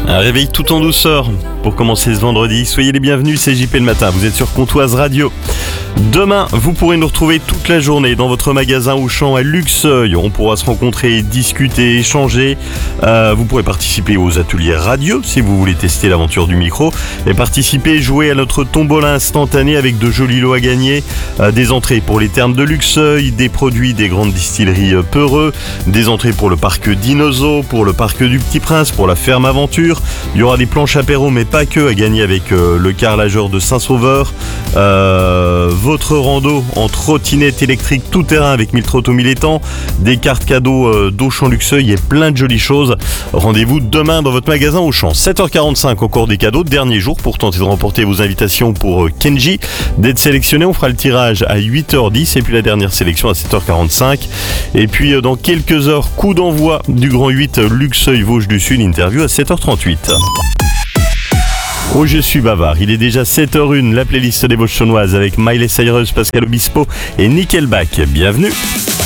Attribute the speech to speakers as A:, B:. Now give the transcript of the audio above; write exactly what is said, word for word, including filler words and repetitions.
A: Un réveil tout en douceur pour commencer ce vendredi. Soyez les bienvenus, c'est J P le matin. Vous êtes sur Comtoise Radio. Demain, vous pourrez nous retrouver toute la journée dans votre magasin Auchan à Luxeuil. On pourra se rencontrer, discuter, échanger. Euh, vous pourrez participer aux ateliers radio si vous voulez tester l'aventure du micro. Et participer, jouer à notre tombola instantanée avec de jolis lots à gagner. Euh, des entrées pour les thermes de Luxeuil, des produits des grandes distilleries euh, Peureux, des entrées pour le parc Dinozo, pour le parc du Petit Prince, pour la ferme Aventure. Il y aura des planches apéro, mais pas que, à gagner avec euh, le carrelageur de Saint-Sauveur. Euh, votre rando en trottinette électrique tout terrain avec mille trottos mille étangs, des cartes cadeaux euh, d'Auchan Luxeuil et plein de jolies choses. Rendez-vous demain dans votre magasin Auchan. sept heures quarante-cinq au cours des cadeaux, dernier jour pour tenter de remporter vos invitations pour euh, Kenji. D'être sélectionné, on fera le tirage à huit heures dix et puis la dernière sélection à sept heures quarante-cinq. Et puis euh, dans quelques heures, coup d'envoi du Grand huit Luxeuil-Vosges du Sud, interview à sept heures trente-huit. Oh, je suis bavard, il est déjà sept heures une, la playlist des Vosges avec Miley Cyrus, Pascal Obispo et Nickelback. Bienvenue.